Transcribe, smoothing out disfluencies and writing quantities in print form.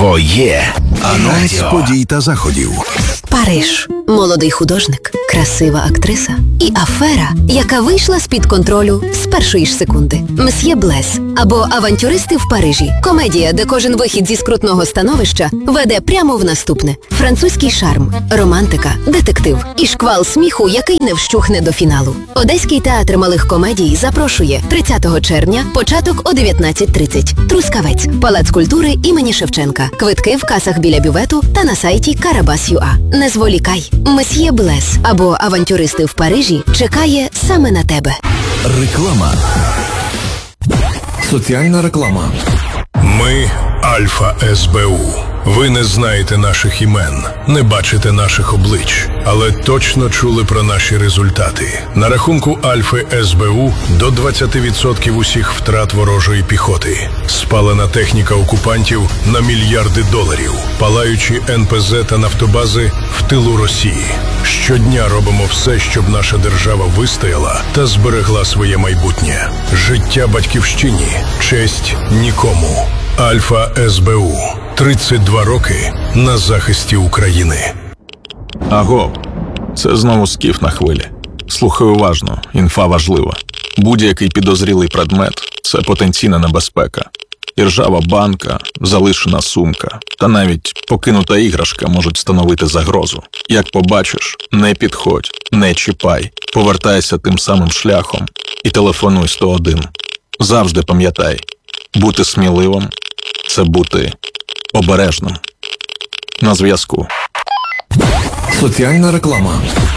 Твоє Анонс подій та заходів. Париж. Молодий художник, красива актриса і афера, яка вийшла з-під контролю з першої ж секунди. «Мсьє Блес» або «Авантюристи в Парижі». Комедія, де кожен вихід зі скрутного становища веде прямо в наступне. Французький шарм, романтика, детектив і шквал сміху, який не вщухне до фіналу. Одеський театр малих комедій запрошує 30 червня, початок о 19:30. Трускавець, Палац культури імені Шевченка. Квитки в касах біля бювету та на сайті Карабас.ua. Не зволікай. «Месьє Блес» або «Авантюристи в Парижі» чекає саме на тебе. Реклама. Соціальна реклама. Ми Альфа СБУ. Ви не знаєте наших імен, не бачите наших облич, але точно чули про наші результати. На рахунку Альфи СБУ до 20% усіх втрат ворожої піхоти. Спалена техніка окупантів на мільярди доларів. Палаючі НПЗ та нафтобази в тилу Росії. Щодня робимо все, щоб наша держава вистояла та зберегла своє майбутнє. Життя батьківщині, честь нікому. Альфа СБУ. 32 роки на захисті України. Аго, це знову скіф на хвилі. Слухай уважно, інфа важлива. Будь-який підозрілий предмет – це потенційна небезпека. І ржава банка, залишена сумка та навіть покинута іграшка можуть становити загрозу. Як побачиш, не підходь, не чіпай, повертайся тим самим шляхом і телефонуй 101. Завжди пам'ятай, бути сміливим – це бути обережним. На зв'язку. Соціальна реклама.